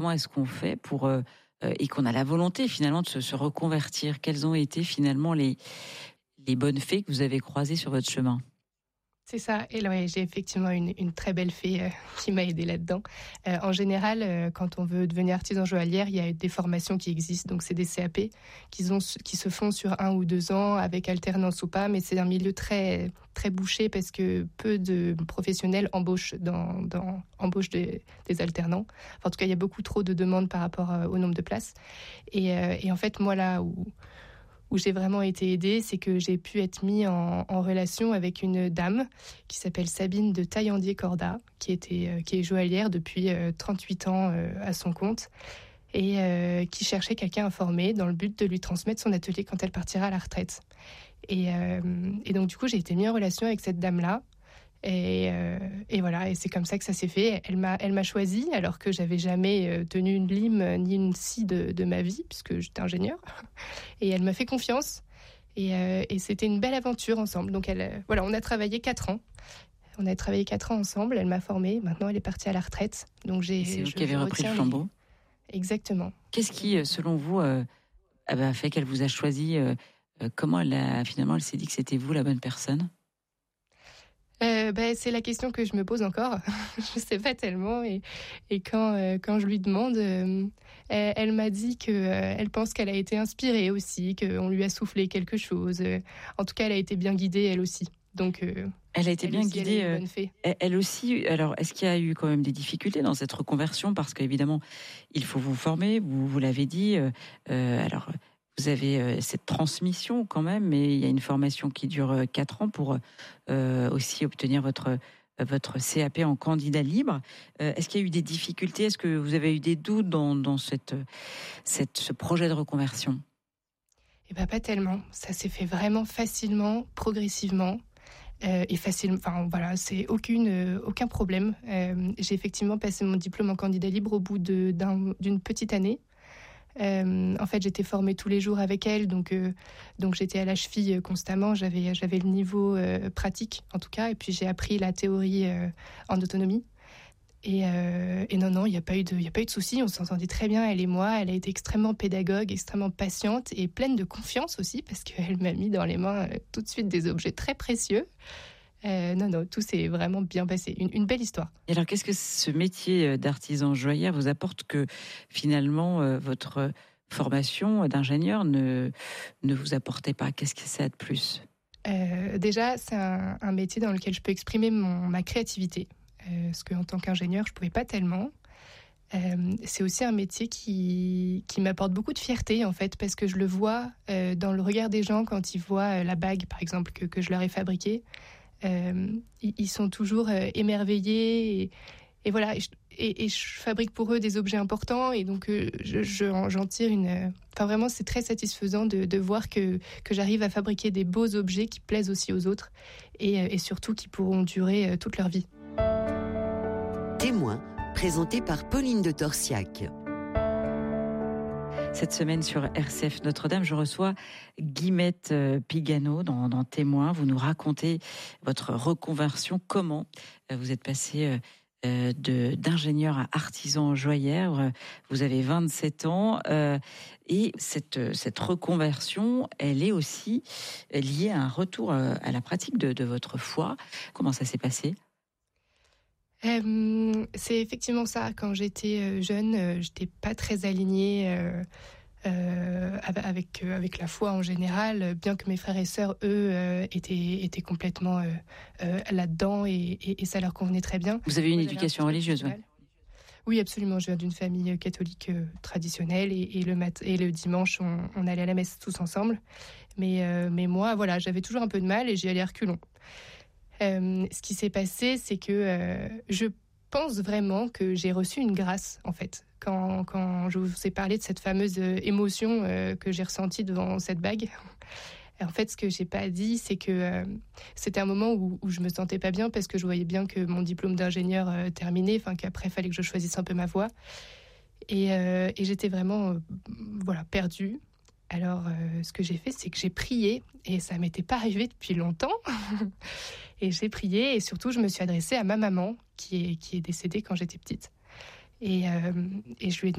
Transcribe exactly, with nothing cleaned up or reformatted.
Comment est-ce qu'on fait pour euh, et qu'on a la volonté finalement de se, se reconvertir? Quelles ont été finalement les les bonnes fées que vous avez croisées sur votre chemin? C'est ça. Et là, ouais, j'ai effectivement une, une très belle fée euh, qui m'a aidée là-dedans. Euh, en général, euh, quand on veut devenir artisan joaillière, il y a des formations qui existent. Donc, c'est des C A P qui, ont, qui se font sur un ou deux ans avec alternance ou pas. Mais c'est un milieu très, très bouché parce que peu de professionnels embauchent, dans, dans, embauchent des, des alternants. Enfin, en tout cas, il y a beaucoup trop de demandes par rapport euh, au nombre de places. Et, euh, et en fait, moi, là où... où j'ai vraiment été aidée, c'est que j'ai pu être mis en, en relation avec une dame qui s'appelle Sabine de Taillandier-Corda, qui, était, euh, qui est joaillière depuis euh, trente-huit ans euh, à son compte et euh, qui cherchait quelqu'un à former dans le but de lui transmettre son atelier quand elle partira à la retraite. Et, euh, et donc, du coup, j'ai été mis en relation avec cette dame-là. Et, euh, et voilà, et c'est comme ça que ça s'est fait. Elle m'a, elle m'a choisie alors que j'avais jamais tenu une lime ni une scie de, de ma vie puisque j'étais ingénieure. Et elle m'a fait confiance et, euh, et c'était une belle aventure ensemble. Donc elle, voilà, on a travaillé quatre ans. On a travaillé quatre ans ensemble. Elle m'a formée. Maintenant, elle est partie à la retraite. Donc j'ai. Et c'est vous je, qui avez je repris le retiens flambeau. Les... Exactement. Qu'est-ce qui, selon vous, euh, a fait qu'elle vous a choisi euh, Comment elle a finalement elle s'est dit que c'était vous la bonne personne? Euh, bah, c'est la question que je me pose encore. Je sais pas tellement. Et, et quand, euh, quand je lui demande, euh, elle, elle m'a dit que euh, elle pense qu'elle a été inspirée aussi, qu'on lui a soufflé quelque chose. En tout cas, elle a été bien guidée, elle aussi. Donc, euh, elle a été elle bien aussi, guidée. Elle, euh, elle aussi. Alors, est-ce qu'il y a eu quand même des difficultés dans cette reconversion? Parce qu'évidemment, il faut vous former. Vous, vous l'avez dit. Euh, alors. Vous avez cette transmission quand même, mais il y a une formation qui dure quatre ans pour euh, aussi obtenir votre, votre C A P en candidat libre. Euh, est-ce qu'il y a eu des difficultés? Est-ce que vous avez eu des doutes dans, dans cette, cette, ce projet de reconversion? Eh ben, pas tellement. Ça s'est fait vraiment facilement, progressivement. Euh, et facile, enfin voilà, c'est aucune, euh, aucun problème. Euh, j'ai effectivement passé mon diplôme en candidat libre au bout de, d'un, d'une petite année. Euh, en fait, j'étais formée tous les jours avec elle, donc euh, donc j'étais à la cheville constamment. J'avais j'avais le niveau euh, pratique en tout cas, et puis j'ai appris la théorie euh, en autonomie. Et, euh, et non non, il n'y a pas eu de il y a pas eu de souci. On s'entendait très bien, elle et moi. Elle a été extrêmement pédagogue, extrêmement patiente et pleine de confiance aussi parce qu'elle m'a mis dans les mains euh, tout de suite des objets très précieux. Euh, non, non, tout s'est vraiment bien passé. Une, une belle histoire. Et alors, qu'est-ce que ce métier d'artisan joaillière vous apporte que finalement euh, votre formation d'ingénieur ne, ne vous apportait pas? Qu'est-ce que ça a de plus? euh, Déjà, c'est un, un métier dans lequel je peux exprimer mon, ma créativité. Euh, parce qu'en tant qu'ingénieur, je ne pouvais pas tellement. Euh, c'est aussi un métier qui, qui m'apporte beaucoup de fierté, en fait, parce que je le vois euh, dans le regard des gens quand ils voient la bague, par exemple, que, que je leur ai fabriquée. Euh, ils sont toujours euh, émerveillés et, et voilà et je, et, et je fabrique pour eux des objets importants et donc euh, je, je, j'en tire une euh, enfin vraiment c'est très satisfaisant de, de voir que, que j'arrive à fabriquer des beaux objets qui plaisent aussi aux autres et, et surtout qui pourront durer euh, toute leur vie. Témoin, présenté par Pauline de Torsiac. Cette semaine sur R C F Notre-Dame, je reçois Guillemette Pigano dans, dans Témoin. Vous nous racontez votre reconversion, comment vous êtes passée euh, de, d'ingénieur à artisan joaillère. Vous avez vingt-sept ans euh, et cette, cette reconversion, elle est aussi liée à un retour à la pratique de, de votre foi. Comment ça s'est passé ? Euh, c'est effectivement ça. Quand j'étais jeune, euh, j'étais pas très alignée euh, euh, avec euh, avec la foi en général, bien que mes frères et sœurs, eux, euh, étaient étaient complètement euh, euh, là-dedans et, et, et ça leur convenait très bien. Vous avez une Moi, éducation religieuse, oui. Oui, absolument. Je viens d'une famille catholique euh, traditionnelle et, et le mat- et le dimanche, on, on allait à la messe tous ensemble. Mais euh, mais moi, voilà, j'avais toujours un peu de mal et j'y allais à reculons. Euh, ce qui s'est passé, c'est que euh, je pense vraiment que j'ai reçu une grâce, en fait. Quand, quand je vous ai parlé de cette fameuse émotion euh, que j'ai ressentie devant cette bague, en fait, ce que j'ai pas dit, c'est que euh, c'était un moment où, où je me sentais pas bien parce que je voyais bien que mon diplôme d'ingénieur euh, terminait, enfin qu'après, il fallait que je choisisse un peu ma voie. Et, euh, et j'étais vraiment, euh, voilà, perdue. Alors, euh, ce que j'ai fait, c'est que j'ai prié, et ça m'était pas arrivé depuis longtemps. Et j'ai prié, et surtout, je me suis adressée à ma maman, qui est, qui est décédée quand j'étais petite. Et, euh, et je lui ai